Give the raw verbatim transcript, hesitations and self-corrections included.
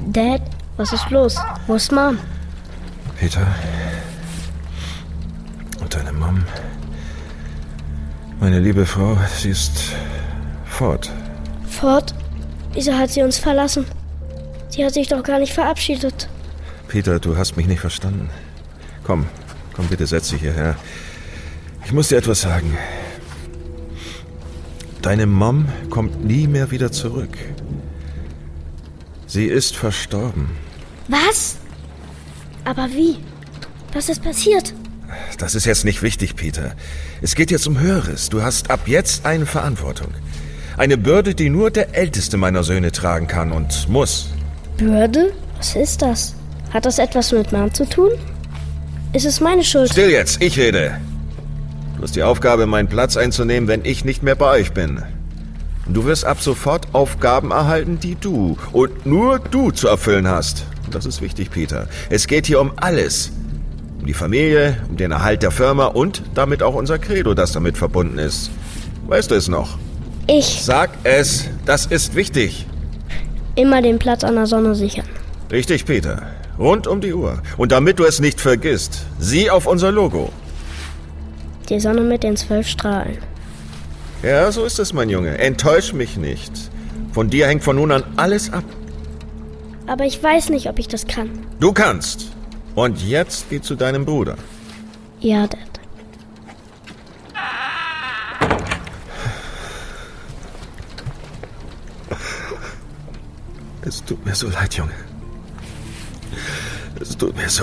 Dad, was ist los? Wo ist Mom? Peter. Und deine Mom. Meine liebe Frau, sie ist fort. Fort? Wieso hat sie uns verlassen? Sie hat sich doch gar nicht verabschiedet. Peter, du hast mich nicht verstanden. Komm, komm bitte, setz dich hierher. Ich muss dir etwas sagen. Deine Mom kommt nie mehr wieder zurück. Sie ist verstorben. Was? Aber wie? Was ist passiert? Das ist jetzt nicht wichtig, Peter. Es geht jetzt um Höheres. Du hast ab jetzt eine Verantwortung. Eine Bürde, die nur der älteste meiner Söhne tragen kann und muss. Bürde? Was ist das? Hat das etwas mit Mom zu tun? Ist es meine Schuld? Still jetzt, ich rede. Du hast die Aufgabe, meinen Platz einzunehmen, wenn ich nicht mehr bei euch bin. Und du wirst ab sofort Aufgaben erhalten, die du und nur du zu erfüllen hast. Und das ist wichtig, Peter. Es geht hier um alles. Um die Familie, um den Erhalt der Firma und damit auch unser Credo, das damit verbunden ist. Weißt du es noch? Ich. Sag es, das ist wichtig. Immer den Platz an der Sonne sichern. Richtig, Peter. Rund um die Uhr. Und damit du es nicht vergisst, sieh auf unser Logo. Die Sonne mit den zwölf Strahlen. Ja, so ist es, mein Junge. Enttäusch mich nicht. Von dir hängt von nun an alles ab. Aber ich weiß nicht, ob ich das kann. Du kannst. Und jetzt geh zu deinem Bruder. Ja, Dad. Es tut mir so leid, Junge. Es tut mir so